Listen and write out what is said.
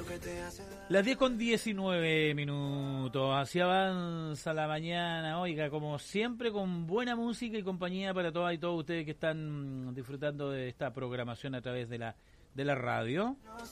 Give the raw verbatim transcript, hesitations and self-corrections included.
Las diez con diecinueve minutos, así avanza la mañana, oiga, como siempre con buena música y compañía para todas y todos ustedes que están disfrutando de esta programación a través de la de la radio.